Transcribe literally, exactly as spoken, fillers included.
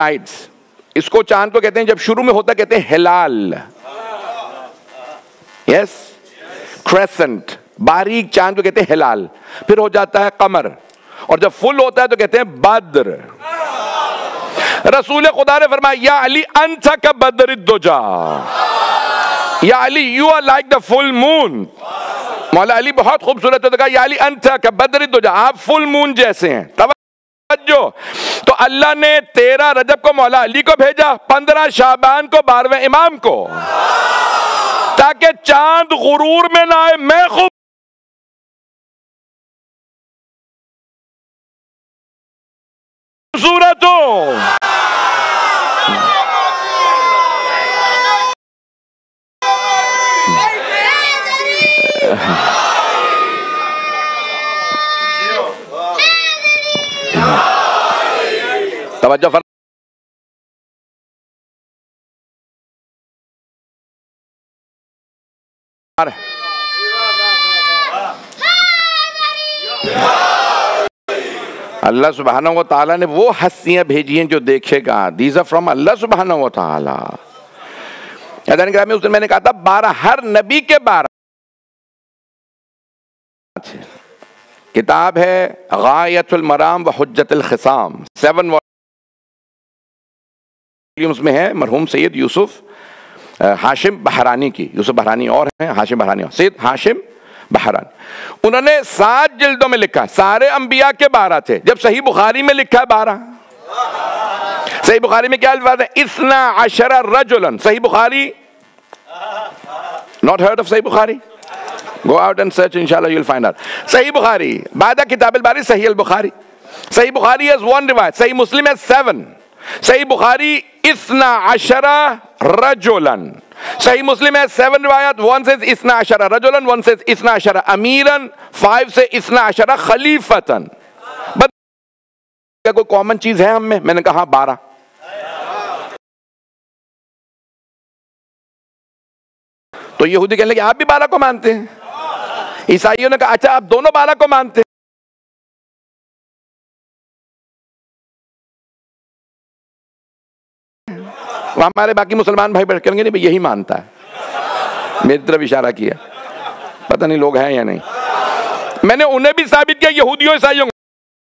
Nights, इसको चांद को कहते हैं, जब शुरू में होता कहते हैं हिलाल, यस, क्रेसेंट, बारीक चांद को कहते हैं हिलाल, फिर हो जाता है कमर, और जब फुल होता है तो कहते हैं बद्र। रसूल खुदा ने फरमाया या अली अंता का बद्र दुजा, या Ali you are like the full moon. मौला अली बहुत खूबसूरत होता है, या अली अंता का बद्र दुजा, आप फुल मून जैसे हैं। तवज्जो, तो अल्लाह ने तेरह रजब को मौला अली को भेजा, पंद्रह शाबान को बारहवें इमाम को, ताकि चांद गुरूर में ना आए। मैं खूब खूबसूरत हूं, तवज्जो फर अल्लाह सुब्हानहू व तआला ने वो हस्तियां भेजी हैं जो देखेगा। दीज आर फ्रॉम अल्लाह सुब्हानहू व तआला। उस दिन मैंने कहा था बारह, हर नबी के बारह। किताब है गायतुल मराम व हुज्जतुल खिसाम, सेवन वॉल्यूम्स में है, मरहूम सैयद यूसुफ हाशिम बहरानी की। यूसुफ बहरानी और हैं, हाशिम बहरानी और सैयद हाशिम बहरानी। उन्होंने सात जिल्दों में लिखा, सारे अंबिया के बारह थे। जब सही बुखारी में लिखा है बारह, सही बुखारी में क्या अल्फाज है? इस्ना अशरा रजुलन। सही बुखारी, नॉट हर्ड ऑफ सही Bukhari? Go out and search, inshallah you'll find out. Sahih Bukhari, Ba'da Kitab al-Bari, Sahih al-Bukhari. Sahih Bukhari has one riwayat, Sahih Muslim has seven. Sahih Bukhari, Isna Ashara Rajulan. Sahih Muslim has seven riwayat, one says Isna Ashara Rajulan, one says Isna Ashara Amiran, five say Isna Ashara Khalifatan. But क्या कोई common चीज है हम में? मैंने कहा बारह। तो यहूदी कहने लगे आप भी बारह को मानते हैं? ईसाइयों ने कहा अच्छा आप दोनों बारह को मानते हैं? हमारे बाकी मुसलमान भाई बैठ करेंगे नहीं भाई यही मानता है, मेरी तरफ इशारा किया, पता नहीं लोग हैं या नहीं। मैंने उन्हें भी साबित किया, यहूदियों ईसाइयों